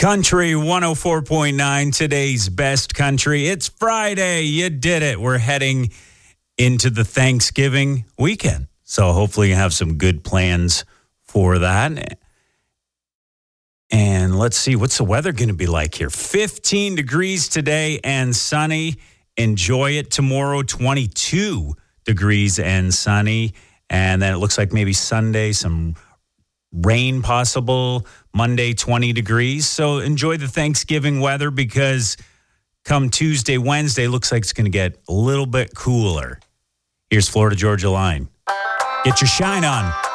Country 104.9, today's best country. It's Friday. You did it. We're heading into the Thanksgiving weekend. So hopefully you have some good plans for that. And let's see, what's the weather going to be like here? 15 degrees today and sunny. Enjoy it tomorrow, 22 degrees and sunny. And then it looks like maybe Sunday, some rain possible. Monday, 20 degrees. So enjoy the Thanksgiving weather because come Tuesday, Wednesday, looks like it's going to get a little bit cooler. Here's Florida Georgia Line. Get your shine on.